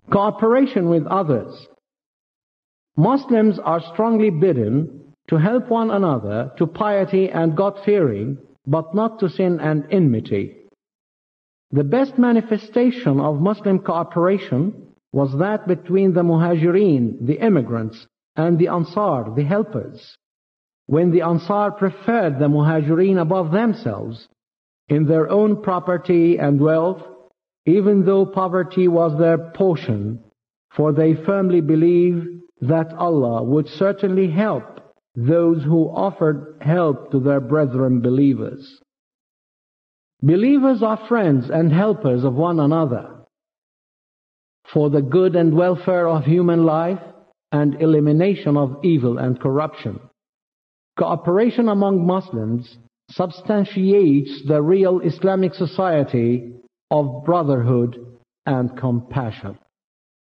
Cooperation with others. Muslims are strongly bidden to help one another to piety and God-fearing, but not to sin and enmity. The best manifestation of Muslim cooperation was that between the Muhajirin, the immigrants, and the Ansar, the helpers, when the Ansar preferred the Muhajirin above themselves in their own property and wealth, even though poverty was their portion, for they firmly believed that Allah would certainly help those who offered help to their brethren believers. Believers are friends and helpers of one another for the good and welfare of human life and elimination of evil and corruption. Cooperation among Muslims substantiates the real Islamic society of brotherhood and compassion.